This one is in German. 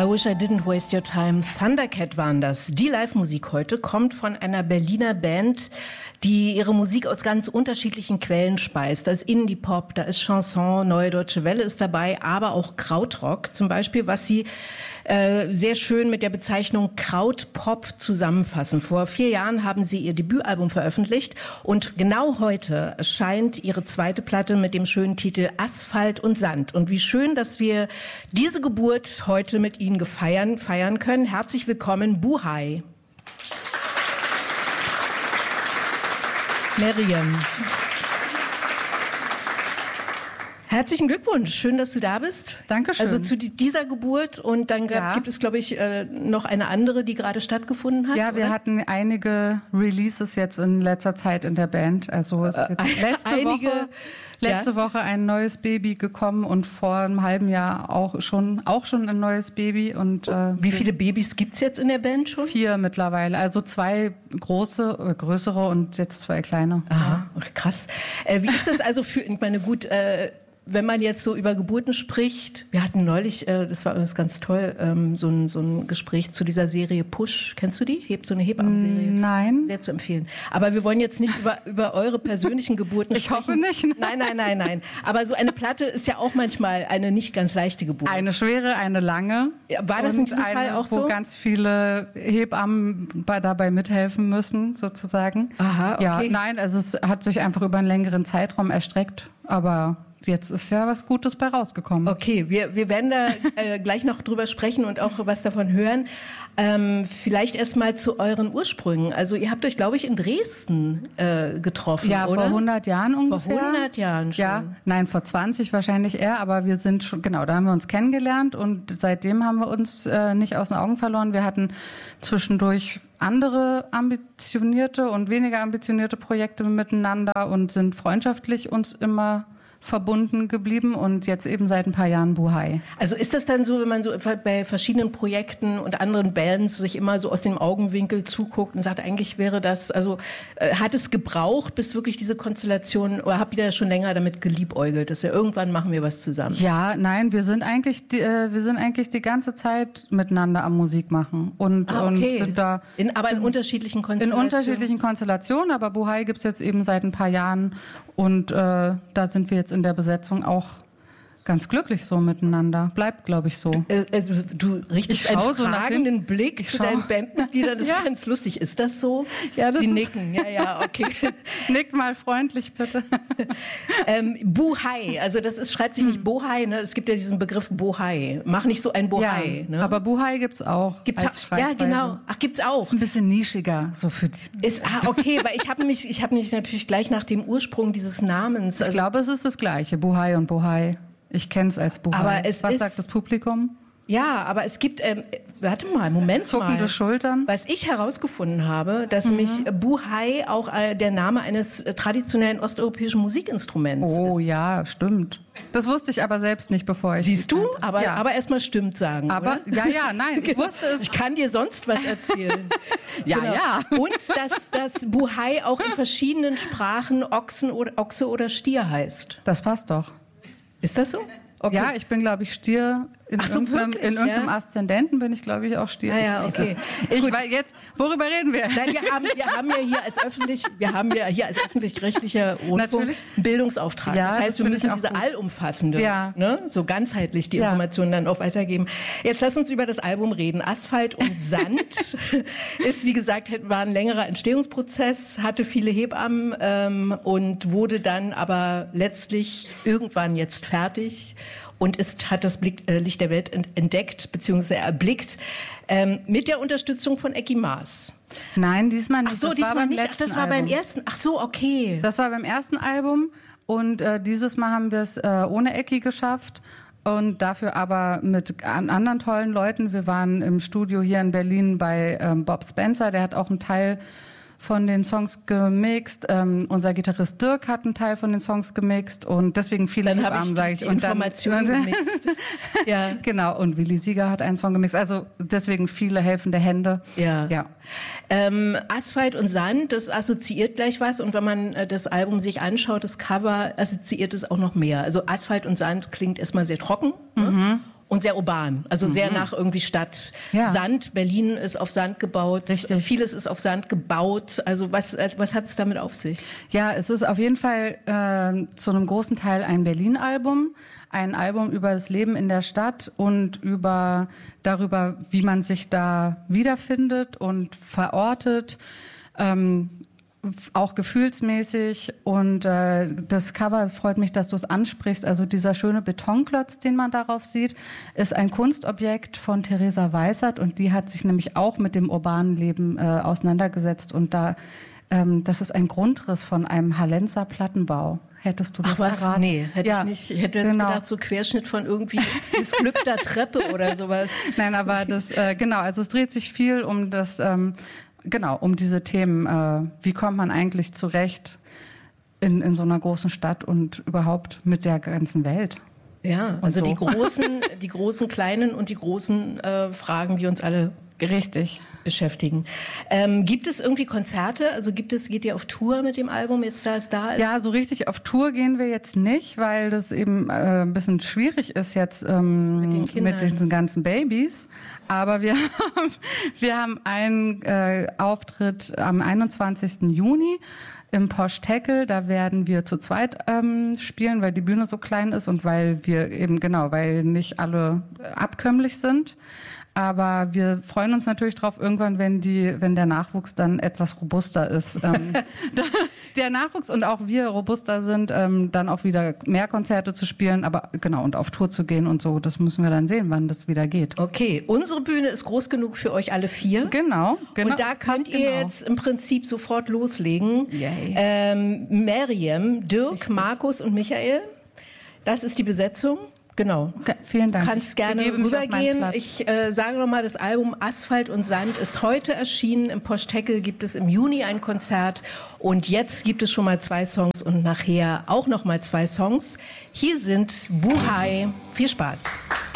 I Wish I Didn't Waste Your Time. Thundercat waren das. Die Live-Musik heute kommt von einer Berliner Band, die ihre Musik aus ganz unterschiedlichen Quellen speist. Da ist Indie-Pop, da ist Chanson, Neue Deutsche Welle ist dabei, aber auch Krautrock zum Beispiel, was sie sehr schön mit der Bezeichnung Krautpop zusammenfassen. Vor 4 Jahren haben sie ihr Debütalbum veröffentlicht und genau heute erscheint ihre zweite Platte mit dem schönen Titel Asphalt und Sand. Und wie schön, dass wir diese Geburt heute mit Ihnen feiern können. Herzlich willkommen, Buhai. Miriam. Herzlichen Glückwunsch, schön, dass du da bist. Dankeschön. Also zu dieser Geburt und dann gibt es, glaube ich, noch eine andere, die gerade stattgefunden hat. Ja, wir hatten einige Releases jetzt in letzter Zeit in der Band. Also es ist jetzt letzte Woche ein neues Baby gekommen und vor einem halben Jahr auch schon ein neues Baby. Und wie viele Babys gibt's jetzt in der Band schon? 4 mittlerweile. Also 2 größere und jetzt 2 kleine. Aha, krass. Wie ist das also für, ich meine, gut, wenn man jetzt so über Geburten spricht, wir hatten neulich, das war übrigens ganz toll, so ein Gespräch zu dieser Serie Push. Kennst du die? So eine Hebammenserie? Nein. Sehr zu empfehlen. Aber wir wollen jetzt nicht über eure persönlichen Geburten sprechen. Ich hoffe nicht. Nein. Aber so eine Platte ist ja auch manchmal eine nicht ganz leichte Geburt. Eine schwere, eine lange. War das in diesem Fall auch so? Wo ganz viele Hebammen dabei mithelfen müssen, sozusagen. Aha, okay. Ja, nein, also es hat sich einfach über einen längeren Zeitraum erstreckt, aber jetzt ist ja was Gutes bei rausgekommen. Okay, wir werden da gleich noch drüber sprechen und auch was davon hören. Vielleicht erst mal zu euren Ursprüngen. Also ihr habt euch, glaube ich, in Dresden getroffen, ja, oder? Vor 100 Jahren ungefähr. Vor 100 Jahren schon. Ja, nein, vor 20 wahrscheinlich eher, aber wir sind schon, genau, da haben wir uns kennengelernt und seitdem haben wir uns nicht aus den Augen verloren. Wir hatten zwischendurch andere ambitionierte und weniger ambitionierte Projekte miteinander und sind freundschaftlich uns immer verbunden geblieben und jetzt eben seit ein paar Jahren Buhai. Also ist das dann so, wenn man so bei verschiedenen Projekten und anderen Bands sich immer so aus dem Augenwinkel zuguckt und sagt, eigentlich wäre das, also hat es gebraucht, bis wirklich diese Konstellation, oder habt ihr da schon länger damit geliebäugelt, dass wir irgendwann machen wir was zusammen? Ja, nein, wir sind eigentlich die ganze Zeit miteinander am Musik machen und sind da aber in unterschiedlichen Konstellationen. In unterschiedlichen Konstellationen, aber Buhai gibt's jetzt eben seit ein paar Jahren und da sind wir jetzt in der Besetzung auch ganz glücklich so miteinander. Bleibt, glaube ich, so. Du richtest einen fragenden Blick zu deinen Bandmitgliedern. Das ist ganz lustig. Ist das so? Ja, Sie nicken. Ja, okay. Nickt mal freundlich, bitte. Buhai. Also das schreibt sich nicht Bohai, ne? Es gibt ja diesen Begriff Bohai. Mach nicht so ein Bohai. Ja, ne? Aber Buhai gibt's auch als Schreibweise. Ja, genau. Ach, gibt's auch. Ist ein bisschen nischiger, so für die. Okay, weil ich habe mich natürlich gleich nach dem Ursprung dieses Namens. Ich glaube, es ist das Gleiche. Buhai und Bohai. Ich kenne es als Buhai. Aber was sagt das Publikum? Ja, aber es gibt, warte mal, Moment Zuckende mal. Schultern. Was ich herausgefunden habe, dass mich Buhai auch der Name eines traditionellen osteuropäischen Musikinstruments ist. Oh ja, stimmt. Das wusste ich aber selbst nicht, bevor ich... Siehst du? Aber erstmal stimmt sagen, aber oder? Ja, nein, ich wusste es. Ich kann dir sonst was erzählen. Ja. Und dass Buhai auch in verschiedenen Sprachen Ochse oder Stier heißt. Das passt doch. Ist das so? Okay. Ja, ich bin, glaube ich, Stier. In irgendeinem Aszendenten bin ich, glaube ich, auch Stier. Ja, okay. Weil jetzt, worüber reden wir? Nein, wir haben ja hier als öffentlich-rechtlicher Rundfunk einen Bildungsauftrag. Ja, das heißt, wir müssen diese allumfassende, so ganzheitlich die Informationen dann auch weitergeben. Jetzt lass uns über das Album reden. Asphalt und Sand ist, wie gesagt, war ein längerer Entstehungsprozess, hatte viele Hebammen und wurde dann aber letztlich irgendwann jetzt fertig. Und hat das Licht der Welt entdeckt bzw. erblickt mit der Unterstützung von Ecki Maas. Nein, diesmal nicht. Ach so, diesmal nicht. Ach, das war beim ersten. Ach so, okay. Das war beim ersten Album und dieses Mal haben wir es ohne Ecki geschafft. Und dafür aber mit anderen tollen Leuten. Wir waren im Studio hier in Berlin bei Bob Spencer, der hat auch einen Teil von den Songs gemixt. Unser Gitarrist Dirk hat einen Teil von den Songs gemixt und deswegen viele Hebammen, sage ich. Und Informationen gemixt. Ja, genau. Und Willi Sieger hat einen Song gemixt. Also deswegen viele helfende Hände. Ja. Asphalt und Sand, das assoziiert gleich was. Und wenn man das Album sich anschaut, das Cover, assoziiert es auch noch mehr. Also Asphalt und Sand klingt erstmal sehr trocken. Ne? Und sehr urban, also sehr nach irgendwie Stadt. Ja. Sand, Berlin ist auf Sand gebaut. Richtig. Vieles ist auf Sand gebaut. Also was hat es damit auf sich? Ja, es ist auf jeden Fall zu einem großen Teil ein Berlin-Album. Ein Album über das Leben in der Stadt und darüber, wie man sich da wiederfindet und verortet. Auch gefühlsmäßig, und das Cover, freut mich, dass du es ansprichst, also dieser schöne Betonklotz, den man darauf sieht, ist ein Kunstobjekt von Theresa Weissert, und die hat sich nämlich auch mit dem urbanen Leben auseinandergesetzt, und das ist ein Grundriss von einem Hallenser Plattenbau. Hättest du das erraten? Nee, hätte ich nicht. Ich hätte jetzt gedacht, so Querschnitt von irgendwie missglückter Treppe oder sowas. Nein, aber also es dreht sich viel um das, um diese Themen. Wie kommt man eigentlich zurecht in so einer großen Stadt und überhaupt mit der ganzen Welt? Ja, also so. die großen kleinen und die großen Fragen, die uns alle richtig beschäftigen. Gibt es irgendwie Konzerte? Also geht ihr auf Tour mit dem Album jetzt, da es da ist? Ja, so richtig auf Tour gehen wir jetzt nicht, weil das eben ein bisschen schwierig ist jetzt mit diesen ganzen Babys. Aber wir haben einen Auftritt am 21. Juni im Posh Tackle. Da werden wir zu zweit spielen, weil die Bühne so klein ist und weil weil nicht alle abkömmlich sind. Aber wir freuen uns natürlich drauf, irgendwann, wenn der Nachwuchs dann etwas robuster ist. Der Nachwuchs und auch wir robuster sind, dann auch wieder mehr Konzerte zu spielen, und auf Tour zu gehen und so. Das müssen wir dann sehen, wann das wieder geht. Okay, unsere Bühne ist groß genug für euch alle 4. Genau. Und da könnt ihr jetzt im Prinzip sofort loslegen. Miriam, Dirk, richtig. Markus und Michael. Das ist die Besetzung. Genau. Okay, vielen Dank. Du kannst gerne rübergehen. Ich sage nochmal, das Album Asphalt und Sand ist heute erschienen. Im Posh Tackle gibt es im Juni ein Konzert. Und jetzt gibt es schon mal 2 Songs und nachher auch noch mal 2 Songs. Hier sind Buhai. Viel Spaß.